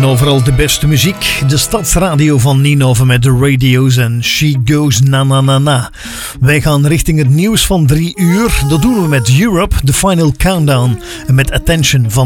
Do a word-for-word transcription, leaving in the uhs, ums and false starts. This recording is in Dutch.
overal de beste muziek. De Stadsradio van Ninove met de radio's en She Goes Na Na Na Na. Wij gaan richting het nieuws van drie uur. Dat doen we met Europe, The Final Countdown. En met Attention van